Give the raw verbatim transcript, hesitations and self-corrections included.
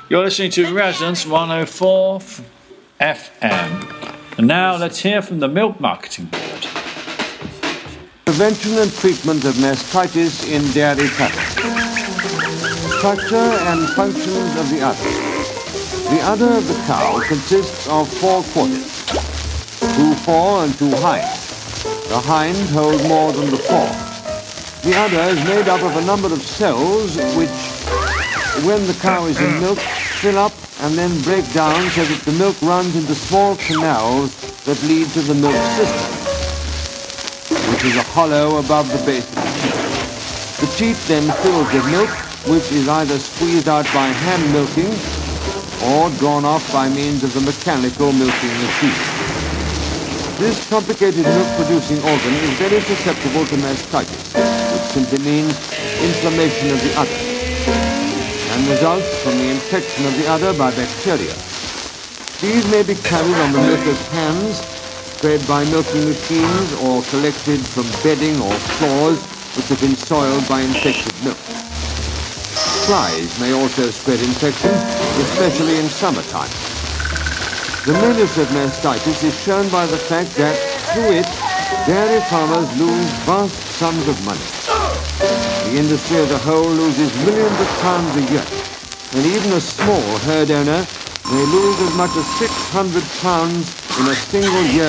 You're listening to Resonance one oh four F M. And now let's hear from the Milk Marketing Board. Prevention and treatment of mastitis in dairy cattle. Structure and functions of the udder. The udder of the cow consists of four quarters, two fore and two hind. The hind hold more than the fore. The udder is made up of a number of cells which, when the cow is in milk, fill up and then break down so that the milk runs into small canals that lead to the milk system, which is a hollow above the base of the teat. The teat then fills with milk, which is either squeezed out by hand milking or drawn off by means of the mechanical milking machine. This complicated milk-producing organ is very susceptible to mastitis, which simply means inflammation of the udder, and results from the infection of the udder by bacteria. These may be carried on the milker's hands, spread by milking machines, or collected from bedding or floors which have been soiled by infected milk. Flies may also spread infection, especially in summertime. The menace of mastitis is shown by the fact that, through it, dairy farmers lose vast sums of money. The industry as a whole loses millions of pounds a year, and even a small herd owner may lose as much as six hundred pounds in a single year.